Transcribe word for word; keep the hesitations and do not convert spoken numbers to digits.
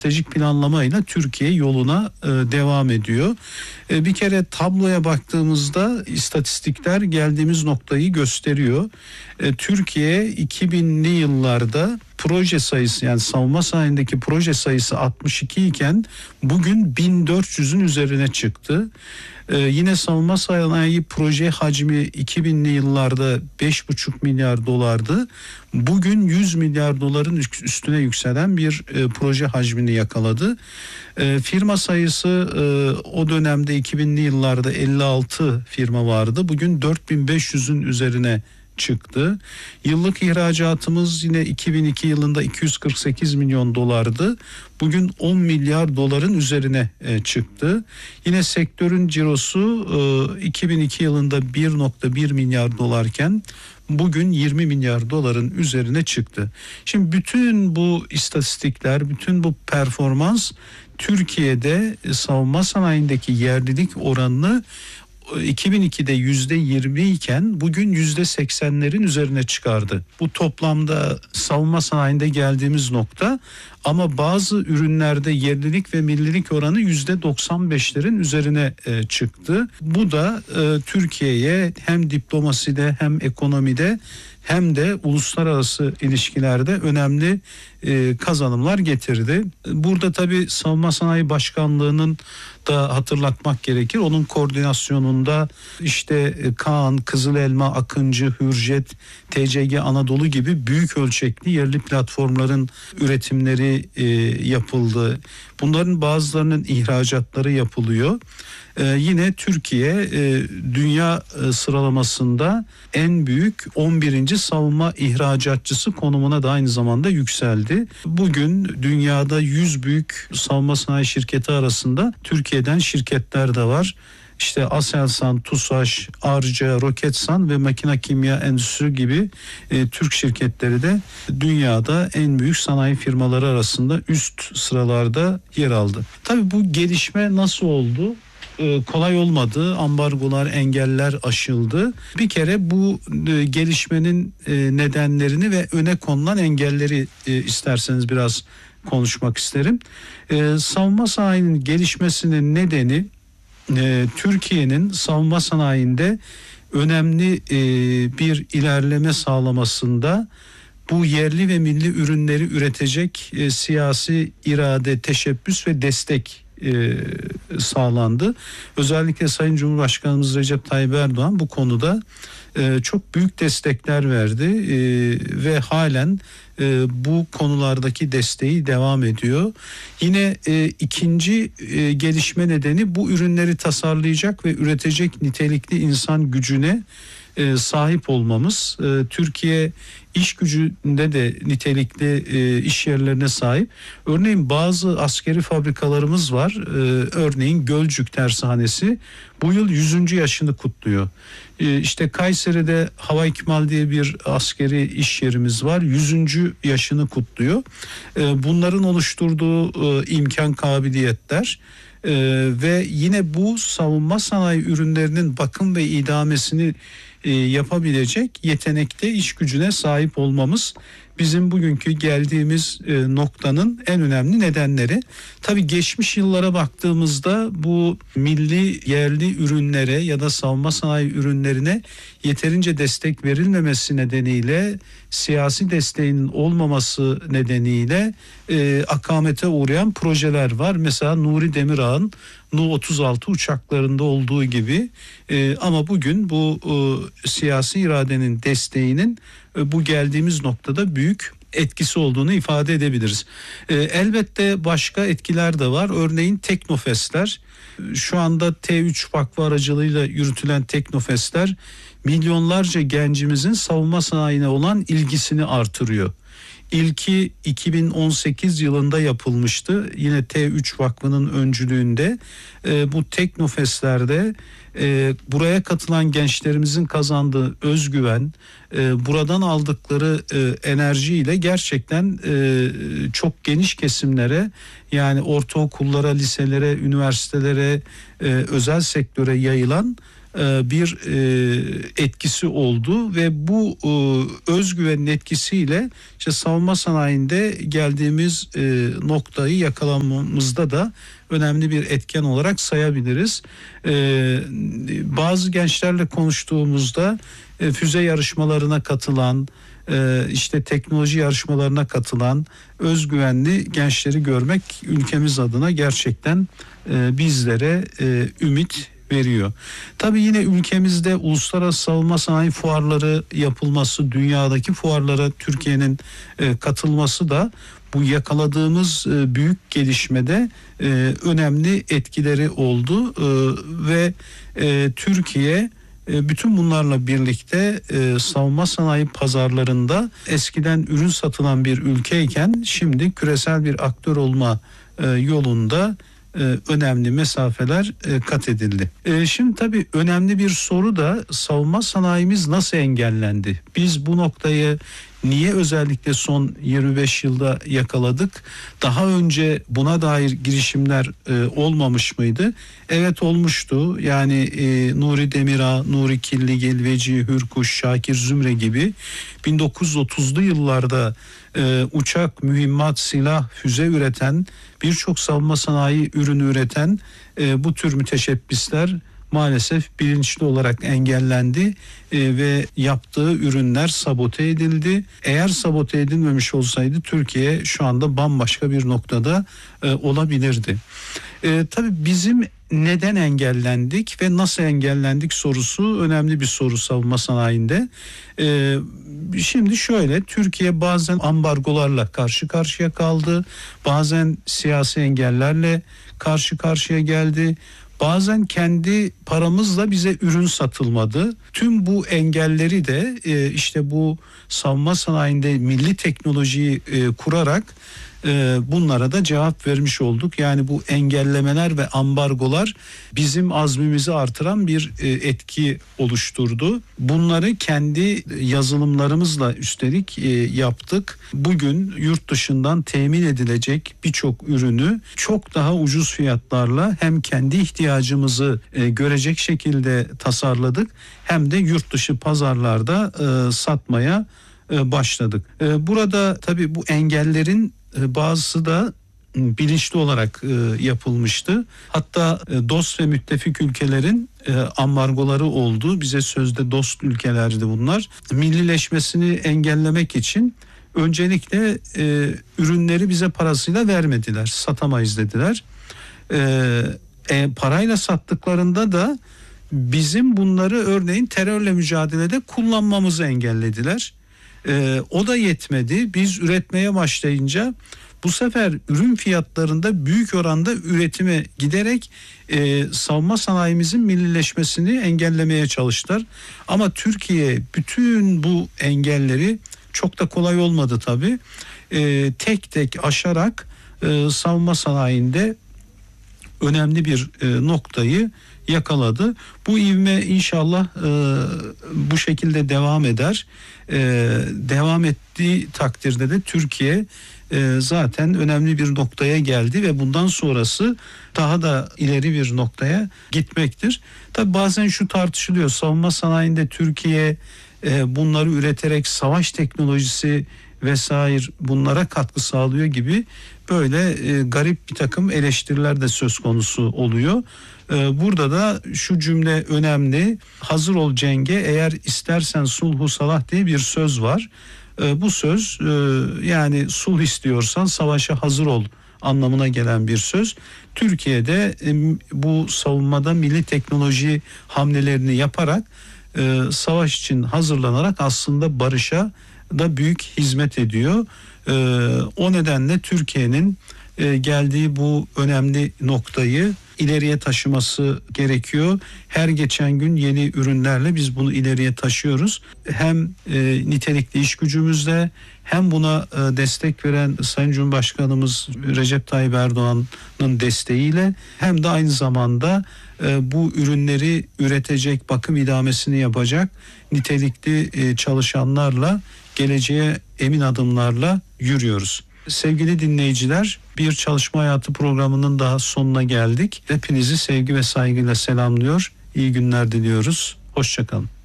stratejik planlamayla Türkiye yoluna e, devam ediyor. E, bir kere tabloya baktığımızda istatistikler geldiğimiz noktayı gösteriyor. E, Türkiye iki binli yıllarda proje sayısı, yani savunma sanayindeki proje sayısı altmış iki iken bugün bin dört yüzün üzerine çıktı. Ee, yine savunma sanayi proje hacmi iki binli yıllarda beş buçuk milyar dolardı. Bugün yüz milyar doların üstüne yükselen bir e, proje hacmini yakaladı. E, firma sayısı e, o dönemde iki binli yıllarda elli altı firma vardı. Bugün dört bin beş yüzün üzerine çıktı. Yıllık ihracatımız yine iki bin iki yılında iki yüz kırk sekiz milyon dolardı. Bugün on milyar doların üzerine e, çıktı. Yine sektörün cirosu e, iki bin iki yılında bir nokta bir milyar dolarken bugün yirmi milyar doların üzerine çıktı. Şimdi bütün bu istatistikler, bütün bu performans Türkiye'de savunma sanayindeki yerlilik oranını iki bin ikide yüzde yirmi iken bugün yüzde seksenlerin üzerine çıkardı. Bu toplamda savunma sanayinde geldiğimiz nokta, ama bazı ürünlerde yerlilik ve millilik oranı yüzde doksan beşlerin üzerine e, çıktı. Bu da e, Türkiye'ye hem diplomaside hem ekonomide hem de uluslararası ilişkilerde önemli e, kazanımlar getirdi. Burada tabii Savunma Sanayi Başkanlığı'nın da hatırlatmak gerekir. Onun koordinasyonunda işte Kaan, Kızıl Elma, Akıncı, Hürjet, T C G Anadolu gibi büyük ölçekli yerli platformların üretimleri e, yapıldı. Bunların bazılarının ihracatları yapılıyor. Ee, yine Türkiye e, dünya e, sıralamasında en büyük on birinci savunma ihracatçısı konumuna da aynı zamanda yükseldi. Bugün dünyada yüz büyük savunma sanayi şirketi arasında Türkiye'den şirketler de var. İşte Aselsan, TUSAŞ, Arca, Roketsan ve Makina Kimya Endüstri gibi e, Türk şirketleri de dünyada en büyük sanayi firmaları arasında üst sıralarda yer aldı. Tabii bu gelişme nasıl oldu? Ee, kolay olmadı. Ambargolar, engeller aşıldı. Bir kere bu e, gelişmenin e, nedenlerini ve öne konulan engelleri e, isterseniz biraz konuşmak isterim. E, savunma sanayinin gelişmesinin nedeni e, Türkiye'nin savunma sanayinde önemli e, bir ilerleme sağlamasında bu yerli ve milli ürünleri üretecek e, siyasi irade, teşebbüs ve destek E, sağlandı. Özellikle Sayın Cumhurbaşkanımız Recep Tayyip Erdoğan bu konuda e, çok büyük destekler verdi e, ve halen e, bu konulardaki desteği devam ediyor. Yine e, ikinci e, gelişme nedeni bu ürünleri tasarlayacak ve üretecek nitelikli insan gücüne e, sahip olmamız. E, Türkiye iş gücünde de nitelikli e, iş yerlerine sahip. Örneğin bazı askeri fabrikalarımız var. E, örneğin Gölcük Tersanesi bu yıl yüzüncü yaşını kutluyor. E, işte Kayseri'de Hava İkmal diye bir askeri iş yerimiz var. yüzüncü yaşını kutluyor. E, bunların oluşturduğu e, imkan, kabiliyetler e, ve yine bu savunma sanayi ürünlerinin bakım ve idamesini E, yapabilecek yetenekte iş gücüne sahip olmamız bizim bugünkü geldiğimiz e, noktanın en önemli nedenleri. Tabii geçmiş yıllara baktığımızda bu milli yerli ürünlere ya da savunma sanayi ürünlerine yeterince destek verilmemesi nedeniyle, siyasi desteğinin olmaması nedeniyle e, akamete uğrayan projeler var. Mesela Nuri Demirağ'ın Nu otuz altı uçaklarında olduğu gibi e, ama bugün bu e, siyasi iradenin desteğinin e, bu geldiğimiz noktada büyük etkisi olduğunu ifade edebiliriz. E, elbette başka etkiler de var. Örneğin Teknofestler. Şu anda T üç Vakfı aracılığıyla yürütülen Teknofestler milyonlarca gencimizin savunma sanayine olan ilgisini artırıyor. İlki iki bin on sekiz yılında yapılmıştı. Yine T üç Vakfı'nın öncülüğünde e, bu Teknofestler'de e, buraya katılan gençlerimizin kazandığı özgüven, e, buradan aldıkları e, enerjiyle gerçekten e, çok geniş kesimlere, yani ortaokullara, liselere, üniversitelere, e, özel sektöre yayılan bir etkisi oldu ve bu özgüvenin etkisiyle işte savunma sanayinde geldiğimiz noktayı yakalamamızda da önemli bir etken olarak sayabiliriz. Bazı gençlerle konuştuğumuzda füze yarışmalarına katılan, işte teknoloji yarışmalarına katılan özgüvenli gençleri görmek ülkemiz adına gerçekten bizlere ümit veriyor. Tabii yine ülkemizde uluslararası savunma sanayi fuarları yapılması, dünyadaki fuarlara Türkiye'nin katılması da bu yakaladığımız büyük gelişmede önemli etkileri oldu ve Türkiye bütün bunlarla birlikte e, savunma sanayi pazarlarında eskiden ürün satılan bir ülkeyken şimdi küresel bir aktör olma e, yolunda e, önemli mesafeler e, kat edildi. E, şimdi tabii önemli bir soru da savunma sanayimiz nasıl engellendi? Biz bu noktayı niye özellikle son yirmi beş yılda yakaladık? Daha önce buna dair girişimler e, olmamış mıydı? Evet olmuştu. Yani e, Nuri Demirağ, Nuri Killigil, Vecihi Hürkuş, Şakir Zümre gibi bin dokuz yüz otuzlu yıllarda e, uçak, mühimmat, silah, füze üreten, birçok savunma sanayi ürünü üreten e, bu tür müteşebbisler maalesef bilinçli olarak engellendi e, ve yaptığı ürünler sabote edildi. Eğer sabote edilmemiş olsaydı Türkiye şu anda bambaşka bir noktada e, olabilirdi. E, tabii bizim neden engellendik ve nasıl engellendik sorusu önemli bir soru savunma sanayinde. E, şimdi şöyle, Türkiye bazen ambargolarla karşı karşıya kaldı, bazen siyasi engellerle karşı karşıya geldi. Bazen kendi paramızla bize ürün satılmadı. Tüm bu engelleri de e, işte bu savunma sanayinde milli teknolojiyi e, kurarak e, bunlara da cevap vermiş olduk. Yani bu engellemeler ve ambargolar bizim azmimizi artıran bir e, etki oluşturdu. Bunları kendi yazılımlarımızla üstelik e, yaptık. Bugün yurt dışından temin edilecek birçok ürünü çok daha ucuz fiyatlarla hem kendi ihtiyacımızı e, görecek şekilde tasarladık hem de yurt dışı pazarlarda e, satmaya e, başladık. E, burada tabii bu engellerin e, bazısı da bilinçli olarak e, yapılmıştı. Hatta e, dost ve müttefik ülkelerin e, ambargoları oldu. Bize sözde dost ülkelerdi bunlar. Millileşmesini engellemek için öncelikle e, ürünleri bize parasıyla vermediler. Satamayız dediler. E, e, parayla sattıklarında da bizim bunları örneğin terörle mücadelede kullanmamızı engellediler. E, o da yetmedi. Biz üretmeye başlayınca bu sefer ürün fiyatlarında büyük oranda üretime giderek e, savunma sanayimizin millileşmesini engellemeye çalıştılar. Ama Türkiye bütün bu engelleri, çok da kolay olmadı tabii, e, tek tek aşarak e, savunma sanayinde önemli bir e, noktayı yakaladı. Bu ivme inşallah e, bu şekilde devam eder. E, devam ettiği takdirde de Türkiye e, zaten önemli bir noktaya geldi ve bundan sonrası daha da ileri bir noktaya gitmektir. Tabii bazen şu tartışılıyor, savunma sanayinde Türkiye e, bunları üreterek savaş teknolojisi vesaire bunlara katkı sağlıyor gibi böyle e, garip bir takım eleştiriler de söz konusu oluyor. E, burada da şu cümle önemli: hazır ol cenge, eğer istersen sulhu salah diye bir söz var. E, bu söz e, yani sulh istiyorsan savaşa hazır ol anlamına gelen bir söz. Türkiye'de e, bu savunmada milli teknoloji hamlelerini yaparak e, savaş için hazırlanarak aslında barışa da büyük hizmet ediyor. Ee, o nedenle Türkiye'nin e, geldiği bu önemli noktayı ileriye taşıması gerekiyor. Her geçen gün yeni ürünlerle biz bunu ileriye taşıyoruz. Hem e, nitelikli iş gücümüzle hem buna e, destek veren Sayın Cumhurbaşkanımız Recep Tayyip Erdoğan'ın desteğiyle hem de aynı zamanda e, bu ürünleri üretecek, bakım idamesini yapacak nitelikli e, çalışanlarla geleceğe emin adımlarla yürüyoruz. Sevgili dinleyiciler, bir çalışma hayatı programının daha sonuna geldik. Hepinizi sevgi ve saygıyla selamlıyor. İyi günler diliyoruz. Hoşça kalın.